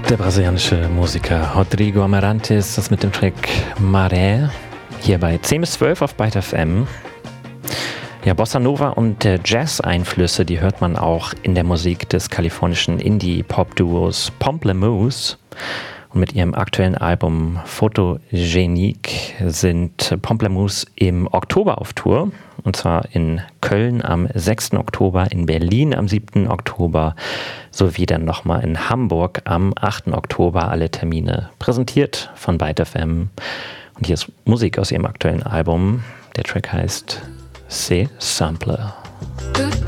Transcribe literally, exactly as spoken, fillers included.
Der brasilianische Musiker Rodrigo Amarante das mit dem Track Maré, hier bei zehn bis zwölf auf Byte F M. Ja, Bossa Nova und äh, Jazz-Einflüsse, die hört man auch in der Musik des kalifornischen Indie-Pop-Duos Pomplamoose. Und mit ihrem aktuellen Album Photogenique sind Pomplamoose im Oktober auf Tour. Und zwar in Köln am sechsten Oktober, in Berlin am siebten Oktober sowie dann nochmal in Hamburg am achten Oktober. Alle Termine präsentiert von Byte F M. Und hier ist Musik aus ihrem aktuellen Album. Der Track heißt C Sampler.